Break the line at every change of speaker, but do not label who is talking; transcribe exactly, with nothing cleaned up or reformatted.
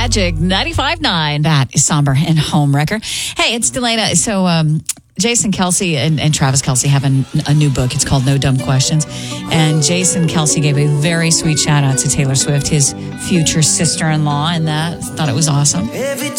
Magic ninety-five point nine. That is Somber and Homewrecker. Hey, it's Delana. So, um, Jason Kelce and, and Travis Kelce have a, a new book. It's called No Dumb Questions. And Jason Kelce gave a very sweet shout out to Taylor Swift, his future sister-in-law, and that thought it was awesome.
Every